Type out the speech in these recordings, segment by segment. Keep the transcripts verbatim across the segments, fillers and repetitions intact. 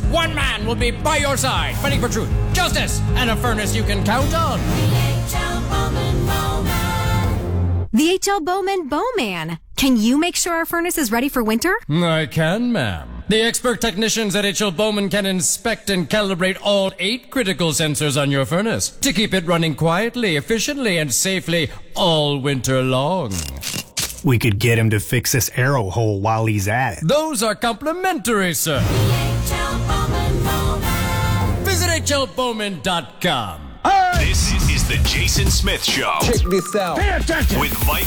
one man will be by your side, fighting for truth, justice, and a furnace you can count on. The H L Bowman Bowman. Can you make sure our furnace is ready for winter? I can, ma'am. The expert technicians at H L Bowman can inspect and calibrate all eight critical sensors on your furnace to keep it running quietly, efficiently, and safely all winter long. We could get him to fix this arrow hole while he's at it. Those are complimentary, sir. H L Bowman Bowman. Visit H L Bowman dot com. This is the Jason Smith Show. Check this out. Pay attention. With Mike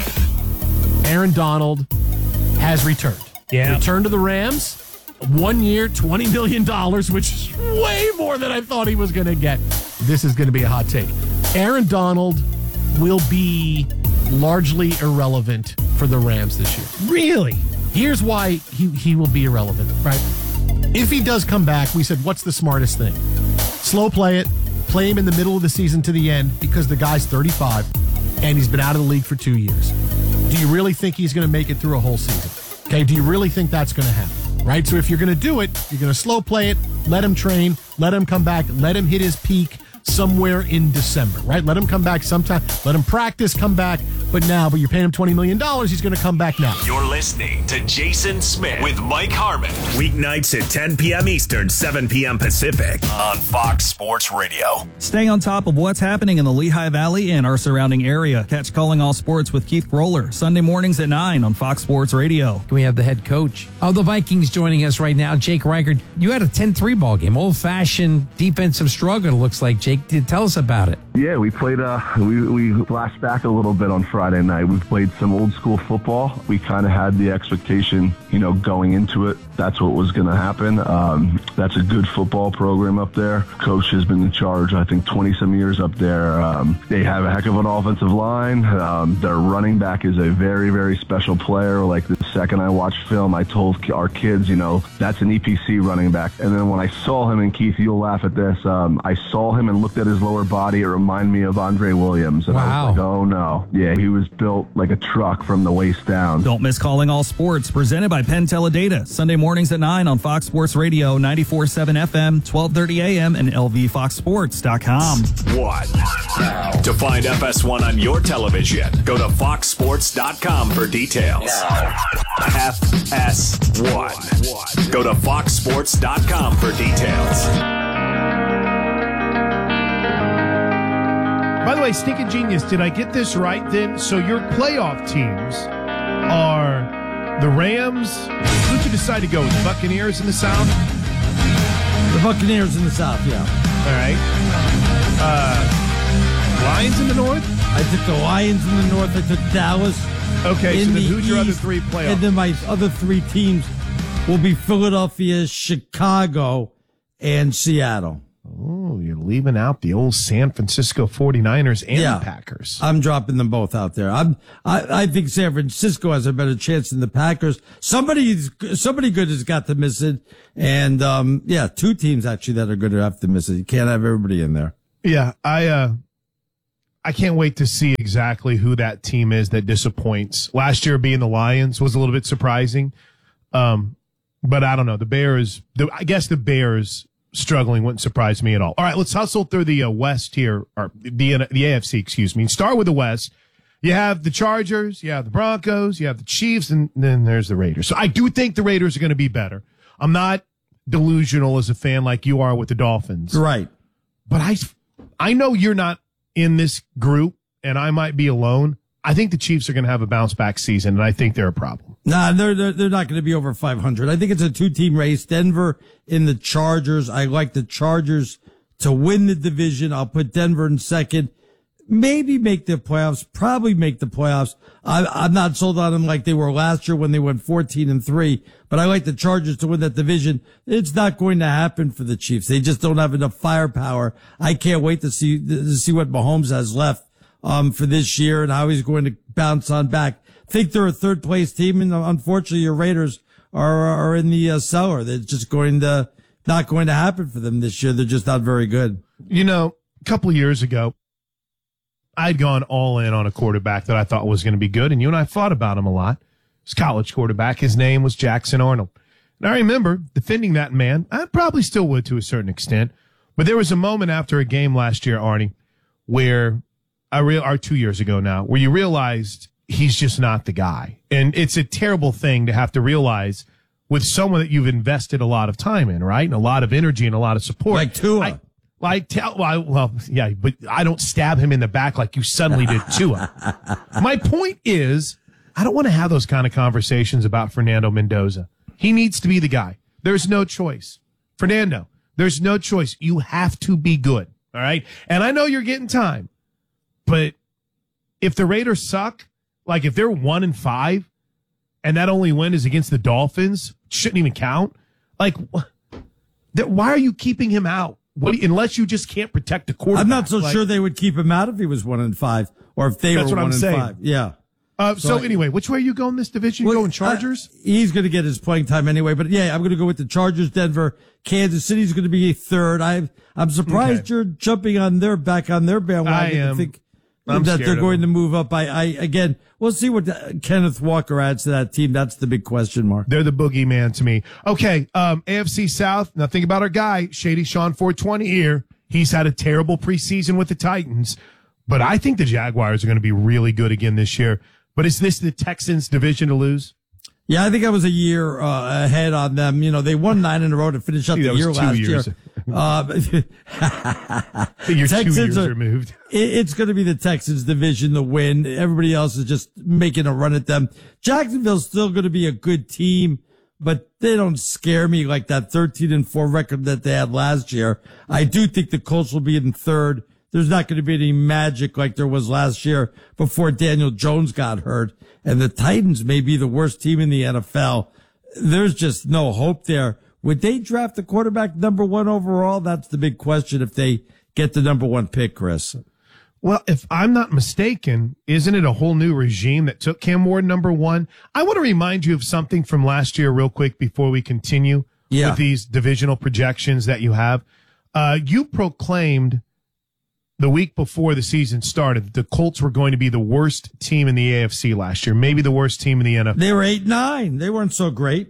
Harmon. Aaron Donald has returned. Yeah. Returned to the Rams. One year, twenty million dollars, which is way more than I thought he was going to get. This is going to be a hot take. Aaron Donald will be largely irrelevant for the Rams this year. Really? Here's why he, he will be irrelevant, right? If he does come back, we said, what's the smartest thing? Slow play it. Play him in the middle of the season to the end because the guy's thirty-five and he's been out of the league for two years. Do you really think he's going to make it through a whole season? Okay, do you really think that's going to happen? Right? So if you're going to do it, you're going to slow play it, let him train, let him come back, let him hit his peak somewhere in December, right? Let him come back sometime. Let him practice, come back. But now, but you're paying him twenty million dollars, he's going to come back now. You're listening to Jason Smith with Mike Harmon. Weeknights at ten p.m. Eastern, seven p.m. Pacific on Fox Sports Radio. Stay on top of what's happening in the Lehigh Valley and our surrounding area. Catch Calling All Sports with Keith Roller, Sunday mornings at nine on Fox Sports Radio. We have the head coach of the Vikings joining us right now, Jake Reichert. You had a ten three ball game, old-fashioned defensive struggle, it looks like. Jake, tell us about it. Yeah, we played, uh, we, we flashed back a little bit on Friday night. We played some old school football. We kind of had the expectation, you know, going into it, that's what was going to happen. Um, that's a good football program up there. Coach has been in charge, I think, twenty-some years up there. Um, they have a heck of an offensive line. Um, their running back is a very, very special player. Like the second I watched film, I told our kids, you know, that's an E P C running back. And then when I saw him, and Keith, you'll laugh at this, um, I saw him and looked at his lower body. It reminded me of Andre Williams. And wow. I was like, oh, no. Yeah, he was built like a truck from the waist down. Don't miss Calling All Sports, presented by Penn Teledata. Sunday mornings at nine on Fox Sports Radio, ninety-four point seven F M, twelve thirty A M, and L V fox sports dot com. One. To find F S one on your television, go to fox sports dot com for details. F S one. Go to fox sports dot com for details. By the way, Stinking Genius, did I get this right then? So your playoff teams are the Rams. Who'd you decide to go with? The Buccaneers in the South? The Buccaneers in the South, yeah. All right. Uh, Lions in the North? I took the Lions in the North. I took Dallas. Okay, in so then the who's your East, other three playoffs? And then my other three teams will be Philadelphia, Chicago, and Seattle. Oh, you're leaving out the old San Francisco forty-niners and yeah, the Packers. I'm dropping them both out there. I'm, I, I think San Francisco has a better chance than the Packers. Somebody, somebody good has got to miss it. And, um, yeah, two teams actually that are good have to miss it. You can't have everybody in there. Yeah, I, uh, I can't wait to see exactly who that team is that disappoints. Last year being the Lions was a little bit surprising. Um, but I don't know. The Bears, the, I guess the Bears struggling wouldn't surprise me at all. All right, let's hustle through the uh, West here, or the the A F C, excuse me. Start with the West. You have the Chargers, you have the Broncos, you have the Chiefs, and then there's the Raiders. So I do think the Raiders are going to be better. I'm not delusional as a fan like you are with the Dolphins. Right. But I, I know you're not in this group, and I might be alone. I think the Chiefs are going to have a bounce-back season, and I think they're a problem. Nah, they're, they're, they're not going to be over five hundred. I think it's a two-team race. Denver in the Chargers. I like the Chargers to win the division. I'll put Denver in second. Maybe make the playoffs. Probably make the playoffs. I, I'm not sold on them like they were last year when they went fourteen and three, but I like the Chargers to win that division. It's not going to happen for the Chiefs. They just don't have enough firepower. I can't wait to see, to see what Mahomes has left. Um, for this year and how he's going to bounce on back. Think they're a third place team, and unfortunately your Raiders are, are in the uh, cellar. They're just going to, not going to happen for them this year. They're just not very good. You know, a couple of years ago, I'd gone all in on a quarterback that I thought was going to be good, and you and I thought about him a lot. His college quarterback, his name was Jackson Arnold. And I remember defending that man. I probably still would to a certain extent. But there was a moment after a game last year, Arnie, where I real or two years ago now, where you realized he's just not the guy. And it's a terrible thing to have to realize with someone that you've invested a lot of time in, right? And a lot of energy and a lot of support. Like Tua. I, like, tell, well, well, yeah, but I don't stab him in the back like you suddenly did Tua. My point is, I don't want to have those kind of conversations about Fernando Mendoza. He needs to be the guy. There's no choice. Fernando, there's no choice. You have to be good. All right. And I know you're getting time, but if the Raiders suck, like if they're one and five and that only win is against the Dolphins, shouldn't even count. Like, that, why are you keeping him out? What, unless you just can't protect the quarterback. I'm not so like, sure they would keep him out if he was one and five, or if they That's were what one I'm and saying. five. Yeah. Uh, so, So, anyway, which way are you going this division? You Well, going Chargers? Uh, he's going to get his playing time anyway, but yeah, I'm going to go with the Chargers. Denver, Kansas City's going to be third. I, I'm surprised Okay. you're jumping on their back on their bandwagon. I am. To think I'm that scared they're of going them. to move up. I, I again, we'll see what uh, Kenneth Walker adds to that team. That's the big question mark. They're the boogeyman to me. Okay, um, A F C South. Now think about our guy, Shady Sean four twenty here. He's had a terrible preseason with the Titans, but I think the Jaguars are going to be really good again this year. But is this the Texans' division to lose? Yeah, I think I was a year uh, ahead on them. You know, they won nine in a row to finish up See, the that was year two last years. year. Uh, You're two Texans years are- removed. it- It's going to be the Texans division to win. Everybody else is just making a run at them. Jacksonville's still going to be a good team, but they don't scare me like that thirteen and four record that they had last year. I do think the Colts will be in third. There's not going to be any magic like there was last year before Daniel Jones got hurt. And the Titans may be the worst team in the N F L. There's just no hope there. Would they draft the quarterback number one overall? That's the big question if they get the number one pick, Chris. Well, if I'm not mistaken, isn't it a whole new regime that took Cam Ward number one? I want to remind you of something from last year real quick before we continue Yeah. with these divisional projections that you have. Uh, you proclaimed the week before the season started that the Colts were going to be the worst team in the A F C last year, maybe the worst team in the N F L. They were eight nine. They weren't so great.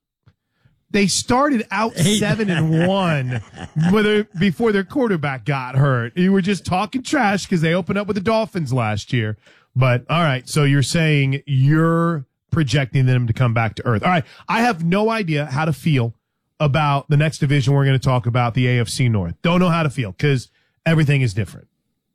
They started out Eight. seven and one whether, before their quarterback got hurt. You were just talking trash because they opened up with the Dolphins last year. But all right, so you're saying you're projecting them to come back to earth. All right, I have no idea how to feel about the next division we're going to talk about, the A F C North. Don't know how to feel because everything is different.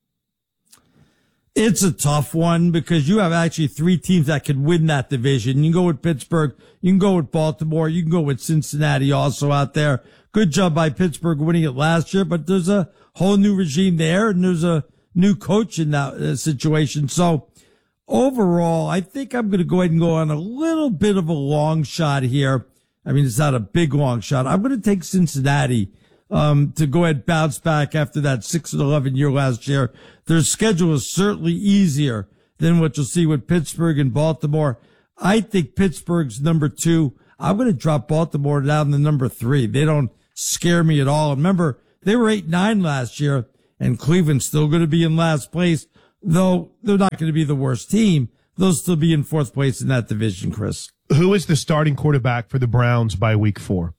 It's a tough one because you have actually three teams that could win that division. You can go with Pittsburgh. You can go with Baltimore. You can go with Cincinnati also out there. Good job by Pittsburgh winning it last year, but there's a whole new regime there and there's a new coach in that uh, situation. So overall, I think I'm going to go ahead and go on a little bit of a long shot here. I mean, it's not a big long shot. I'm going to take Cincinnati um, to go ahead and bounce back after that six and eleven year last year. Their schedule is certainly easier than what you'll see with Pittsburgh and Baltimore. I think Pittsburgh's number two. I'm going to drop Baltimore down to number three. They don't scare me at all. Remember, they were eight nine last year, and Cleveland's still going to be in last place, though they're not going to be the worst team. They'll still be in fourth place in that division, Chris. Who is the starting quarterback for the Browns by week four?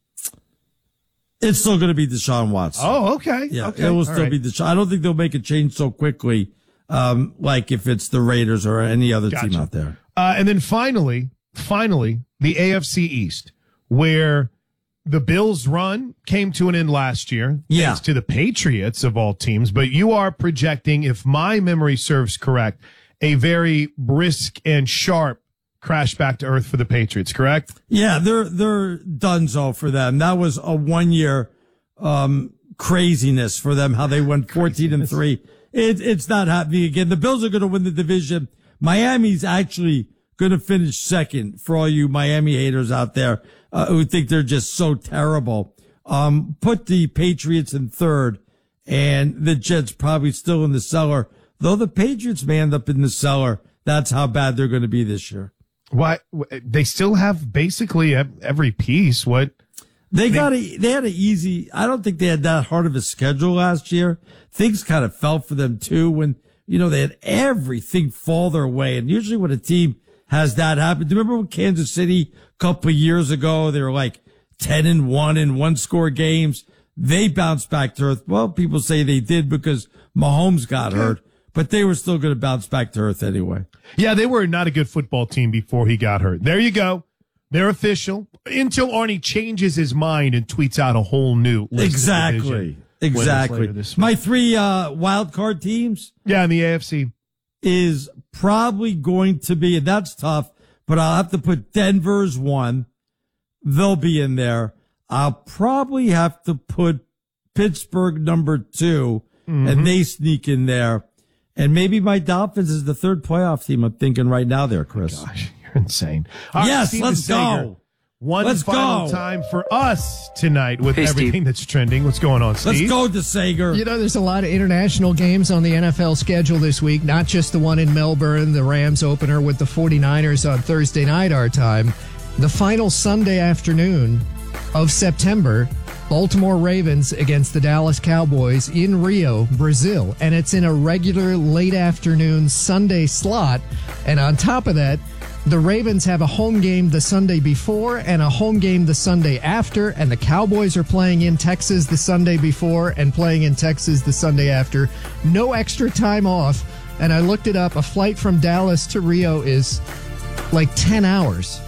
It's still going to be Deshaun Watson. Oh, okay. Yeah, okay. it will All still right. be Deshaun. I don't think they'll make a change so quickly, um, like if it's the Raiders or any other Gotcha. team out there. Uh, and then finally, finally, the A F C East, where the Bills' run came to an end last year, Yeah. thanks to the Patriots of all teams. But you are projecting, if my memory serves correct, a very brisk and sharp crash back to earth for the Patriots, correct? Yeah, they're they're donezo for them. That was a one year um, craziness for them. How they went fourteen and three. It, it's not happening again. The Bills are going to win the division. Miami's actually going to finish second. For all you Miami haters out there uh, who think they're just so terrible, um, put the Patriots in third, and the Jets probably still in the cellar. Though the Patriots may end up in the cellar. That's how bad they're going to be this year. Why they still have basically every piece. What they got a, they had an easy. I don't think they had that hard of a schedule last year. Things kind of fell for them too when, you know, they had everything fall their way. And usually when a team has that happen, do you remember when Kansas City a couple of years ago, they were like ten and one in one score games. They bounced back to earth. Well, people say they did because Mahomes got hurt, but they were still going to bounce back to earth anyway. Yeah, they were not a good football team before he got hurt. There you go. They're official until Arnie changes his mind and tweets out a whole new list. Exactly. Exactly. My three uh, wild card teams. Yeah, in the A F C. Is probably going to be, and that's tough, but I'll have to put Denver as one. They'll be in there. I'll probably have to put Pittsburgh number two, mm-hmm. and they sneak in there. And maybe my Dolphins is the third playoff team I'm thinking right now there, Chris. Oh gosh, you're insane. All yes, right, let's go. One Let's final go. time for us tonight with Hey, everything Steve. that's trending. What's going on, Steve? Let's go, DeSager. You know, there's a lot of international games on the N F L schedule this week, not just the one in Melbourne, the Rams opener with the 49ers on Thursday night our time. The final Sunday afternoon of September, Baltimore Ravens against the Dallas Cowboys in Rio, Brazil. And it's in a regular late afternoon Sunday slot. And on top of that, the Ravens have a home game the Sunday before and a home game the Sunday after, and the Cowboys are playing in Texas the Sunday before and playing in Texas the Sunday after. No extra time off, and I looked it up. A flight from Dallas to Rio is like ten hours.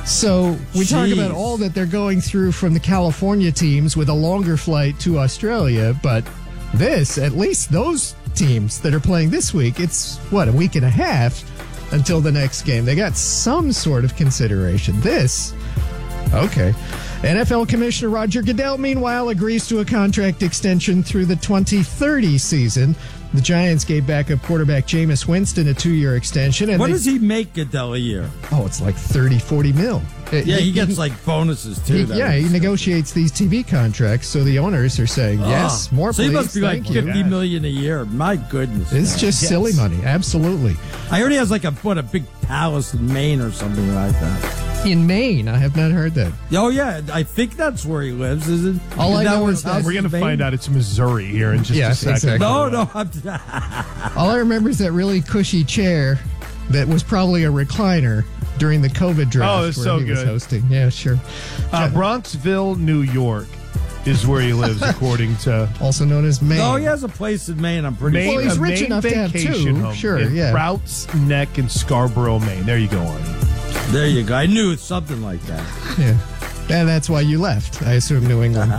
So we talk Jeez. about all that they're going through from the California teams with a longer flight to Australia, but this, at least those teams that are playing this week, it's, what, a week and a half until the next game. They got some sort of consideration. This, okay. N F L Commissioner Roger Goodell, meanwhile, agrees to a contract extension through the twenty thirty season. The Giants gave backup quarterback Jameis Winston a two-year extension. And what they, does he make, Goodell, a year? Oh, it's like thirty, forty mil. Yeah, he, he gets like bonuses, too. He, yeah, he negotiates these T V contracts, so the owners are saying, yes, Oh, more so please. he must be like thank you. fifty million a year. My goodness. It's man. just Yes. silly money. Absolutely. I heard he has like a, what, a big palace in Maine or something like that. In Maine, I have not heard that. Oh, yeah. I think that's where he lives, isn't it? All I that know where is his that- house We're going to is, Maine? find out it's Missouri here in just Yes, a second. exactly. No, no. I'm, All I remember is that really cushy chair that was probably a recliner during the COVID draft. Oh, it's where so he was good. hosting. Yeah, sure. Uh, Bronxville, New York is where he lives, according to Also known as Maine. no, he has a place in Maine, I'm pretty Maine, Well, he's a rich Maine enough to have vacation two. home Sure, in yeah. Prouts Neck in Scarborough, Maine. There you go, Arnie. There you go. I knew it's something like that. Yeah. And that's why you left, I assume, New England.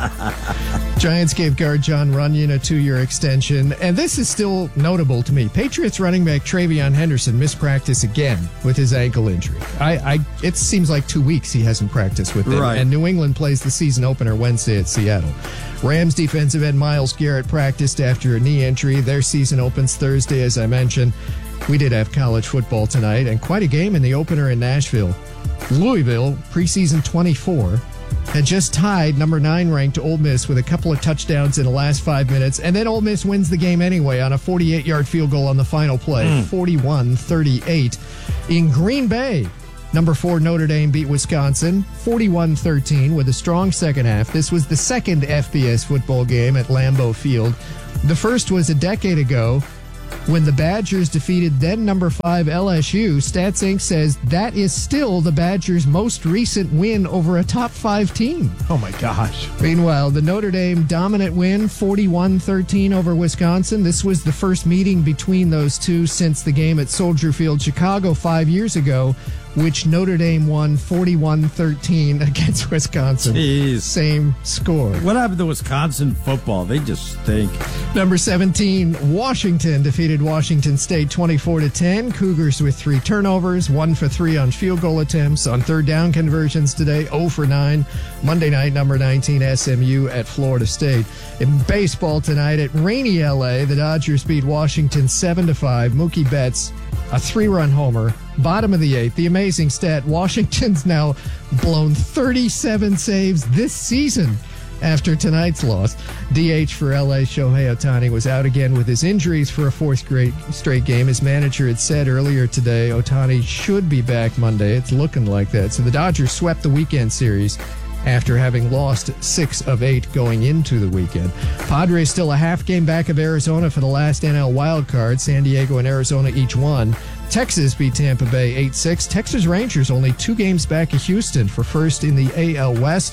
Giants gave guard John Runyon a two-year extension, and this is still notable to me. Patriots running back Travion Henderson missed practice again with his ankle injury. I, I it seems like two weeks he hasn't practiced with it, Right. and New England plays the season opener Wednesday at Seattle. Rams defensive end Myles Garrett practiced after a knee injury. Their season opens Thursday, as I mentioned. We did have college football tonight, and quite a game in the opener in Nashville. Louisville, preseason twenty-four, had just tied number nine ranked Ole Miss with a couple of touchdowns in the last five minutes, and then Ole Miss wins the game anyway on a forty-eight-yard field goal on the final play, forty-one thirty-eight. In Green Bay, number four Notre Dame beat Wisconsin, forty-one thirteen, with a strong second half. This was the second F B S football game at Lambeau Field. The first was a decade ago, when the Badgers defeated then number five L S U. Stats Incorporated says that is still the Badgers' most recent win over a top five team. Oh, my gosh. Meanwhile, the Notre Dame dominant win, forty-one thirteen over Wisconsin. This was the first meeting between those two since the game at Soldier Field, Chicago, five years ago, which Notre Dame won forty-one thirteen against Wisconsin. Jeez. Same score. What happened to Wisconsin football? They just stink. Number seventeen, Washington defeated Washington State twenty-four to ten. Cougars with three turnovers, one for three on field goal attempts. On third down conversions today, zero for nine. Monday night, number nineteen, S M U at Florida State. In baseball tonight at rainy L A, the Dodgers beat Washington seven to five. Mookie Betts, a three-run homer. Bottom of the eighth. The amazing stat, Washington's now blown thirty-seven saves this season after tonight's loss. D H for L A, Shohei Ohtani was out again with his injuries for a fourth great straight game. His manager had said earlier today Ohtani should be back Monday. It's looking like that. So the Dodgers swept the weekend series after having lost six of eight going into the weekend. Padres still a half game back of Arizona for the last N L wild card. San Diego and Arizona each won. Texas beat Tampa Bay eight six. Texas Rangers only two games back of Houston for first in the A L West.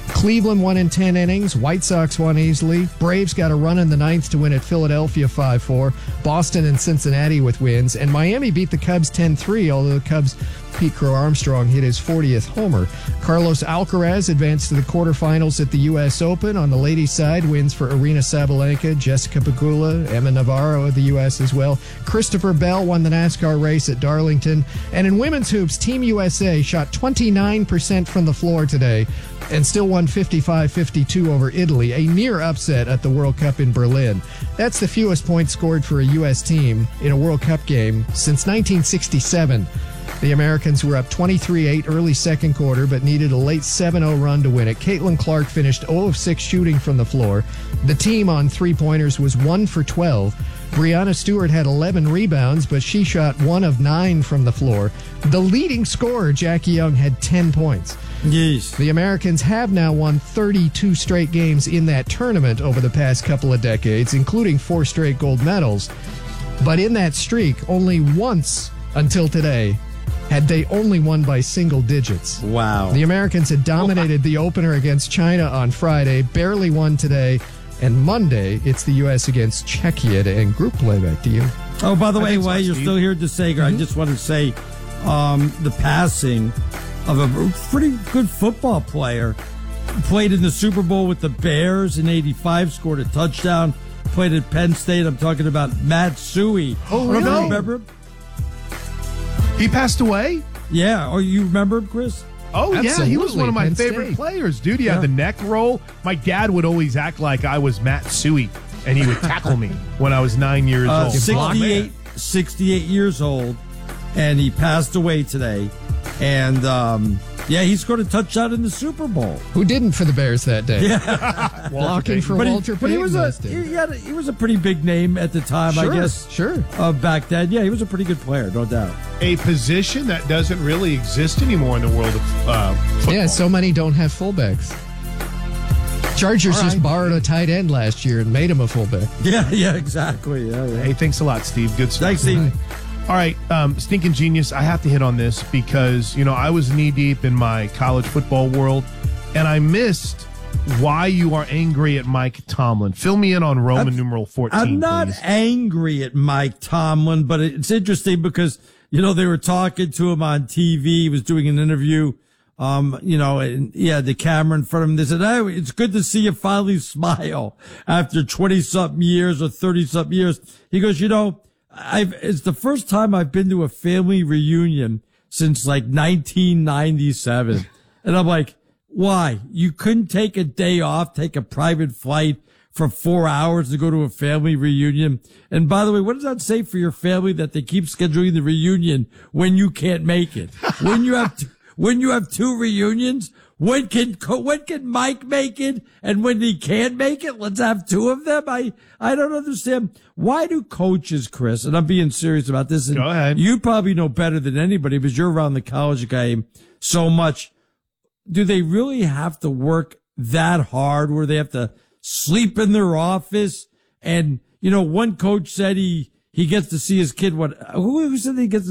Cleveland won in ten innings. White Sox won easily. Braves got a run in the ninth to win at Philadelphia five four. Boston and Cincinnati with wins. And Miami beat the Cubs ten three, although the Cubs' Pete Crow Armstrong hit his fortieth homer. Carlos Alcaraz advanced to the quarterfinals at the U S Open. On the ladies' side, wins for Arina Sabalenka, Jessica Pegula, Emma Navarro of the U S as well. Christopher Bell won the NASCAR race at Darlington. And in women's hoops, Team U S A shot twenty-nine percent from the floor today and still won fifty-five fifty-two over Italy, a near upset at the World Cup in Berlin. That's the fewest points scored for a U S team in a World Cup game since nineteen sixty-seven. The Americans were up twenty-three eight early second quarter, but needed a late seven oh run to win it. Caitlin Clark finished zero of six shooting from the floor. The team on three-pointers was one for twelve. Brianna Stewart had eleven rebounds, but she shot one of nine from the floor. The leading scorer, Jackie Young, had ten points. Yes. The Americans have now won thirty-two straight games in that tournament over the past couple of decades, including four straight gold medals. But in that streak, only once until today had they only won by single digits. Wow. The Americans had dominated the opener against China on Friday, barely won today, and Monday it's the U S against Czechia to end group play. Back to you. Oh, by the way, so, while you're Steve. still here, DeSager, mm-hmm. I just want to say um, the passing of a pretty good football player. Played in the Super Bowl with the Bears in eighty-five, scored a touchdown, played at Penn State. I'm talking about Matt Suhey. Oh, really? You remember him? He passed away? Yeah. Or you remember him, Chris? Oh, Absolutely. yeah. He was one of my Penn favorite State. players, dude. He Yeah. had the neck roll. My dad would always act like I was Matt Suhey, and he would tackle me when I was nine years Uh, old. sixty-eight, sixty-eight years old, and he passed away today. And, um, yeah, he scored a touchdown in the Super Bowl. Who didn't for the Bears that day? Yeah. Blocking for but he, Walter but he was a Payton. he, had a he was a pretty big name at the time, Sure, I guess. sure. Uh, back then, yeah, he was a pretty good player, no doubt. A position that doesn't really exist anymore in the world of uh, football. Yeah, so many don't have fullbacks. Chargers All right. just borrowed a tight end last year and made him a fullback. Yeah, yeah, exactly. Yeah, yeah. Hey, thanks a lot, Steve. Good stuff. Thanks, Steve. All right, um, Stinking Genius, I have to hit on this because, you know, I was knee-deep in my college football world, and I missed why you are angry at Mike Tomlin. Fill me in on Roman I'm- numeral fourteen, I'm not please. angry at Mike Tomlin, but it's interesting because, you know, they were talking to him on T V. He was doing an interview, um, you know, and he had the camera in front of him. They said, hey, it's good to see you finally smile after twenty-something years or thirty-something years. He goes, you know, I've, it's the first time I've been to a family reunion since like nineteen ninety-seven. And I'm like, why? You couldn't take a day off, take a private flight for four hours to go to a family reunion? And by the way, what does that say for your family that they keep scheduling the reunion when you can't make it? When you have, t- when you have two reunions? When can, when can Mike make it? And when he can't make it, let's have two of them? I, I don't understand. Why do coaches, Chris, and I'm being serious about this, and Go ahead. you probably know better than anybody because you're around the college game so much. Do they really have to work that hard where they have to sleep in their office? And, you know, one coach said he, he gets to see his kid. What, who, who said he gets to